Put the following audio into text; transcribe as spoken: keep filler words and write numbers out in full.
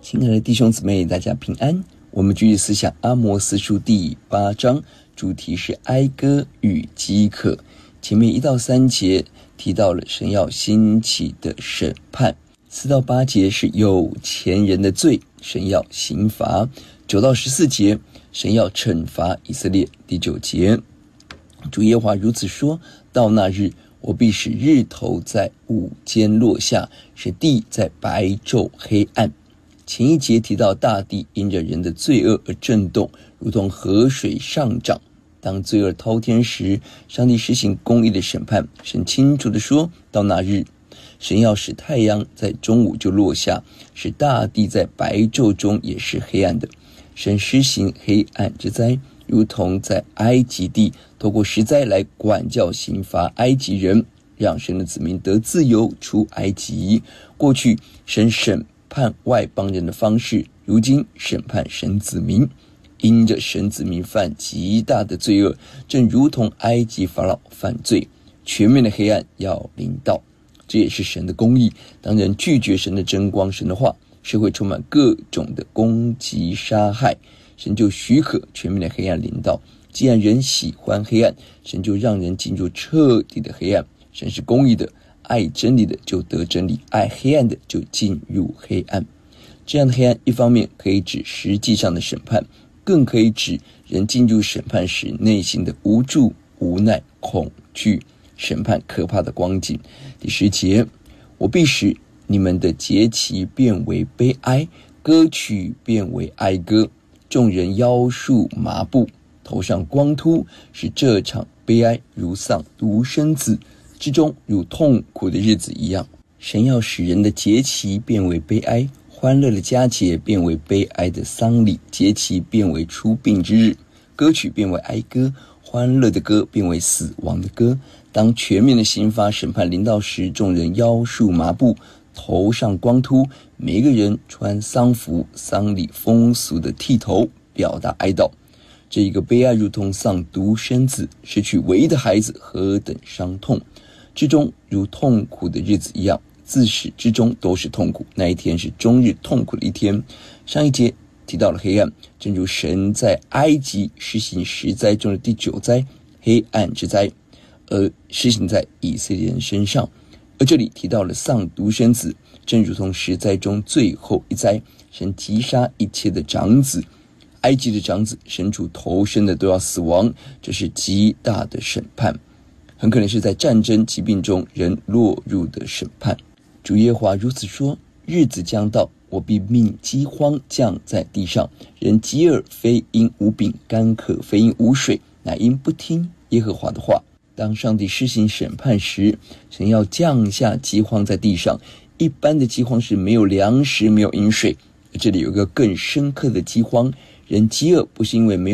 亲爱的弟兄姊妹，大家平安。我们继续思想阿摩司书第八章，主题是哀歌与饥渴。前面一到三节提到了神要兴起的审判，四到八节是有钱人的罪，神要刑罚。九到十四节神要惩罚以色列。第九节，主耶和华如此说：到那日，我必使日头在午间落下，使地在白昼黑暗。前一节提到大地因着人的罪恶而震动，如同河水上涨。当罪恶滔天时，上帝实行公义的审判。神清楚地说，到那日，神要使太阳在中午就落下，使大地在白昼中也是黑暗的。神施行黑暗之灾，如同在埃及地透过十灾来管教刑罚埃及人，让神的子民得自由出埃及。过去神审判外邦人的方式，如今审判神子民。因着神子民犯极大的罪恶，正如同埃及法老犯罪，全面的黑暗要临到。这也是神的公义。当人拒绝神的真光、神的话，社会充满各种的攻击杀害，神就许可全面的黑暗临到。既然人喜欢黑暗，神就让人进入彻底的黑暗。神是公义的，爱真理的就得真理，爱黑暗的就进入黑暗。这样的黑暗，一方面可以指实际上的审判，更可以指人进入审判时内心的无助、无奈、恐惧，审判可怕的光景。第十节，我必使你们的节期变为悲哀，歌曲变为哀歌，众人腰束麻布，头上光秃，使这场悲哀如丧独生子之中如痛苦的日子一样。神要使人的节期变为悲哀，欢乐的佳节变为悲哀的丧礼，节期变为出殡之日，歌曲变为哀歌，欢乐的歌变为死亡的歌。当全面的刑罚审判临到时，众人腰束麻布，头上光秃，每一个人穿丧服，丧礼风俗的剃头，表达哀悼。这一个悲哀如同丧独生子，失去唯一的孩子，何等伤痛，之中如痛苦的日子一样，自始至终都是痛苦。那一天是终日痛苦的一天。上一节提到了黑暗，正如神在埃及施行十灾中的第九灾黑暗之灾，而施行在以色列人身上。而这里提到了丧独生子，正如同十灾中最后一灾，神击杀一切的长子。埃及的长子，神主头生的都要死亡，这是极大的审判，很可能是在战争疾病中人落入的审判。主耶和华如此说：日子将到，我必命饥荒降在地上，人饥饿非因无饼，干渴非因无水，乃因不听耶和华的话。当上帝施行审判时，神要降下饥荒在地上。一般的饥荒是没有粮食，没有饮水，这里有一个更深刻的饥荒，人饥饿不是因为没有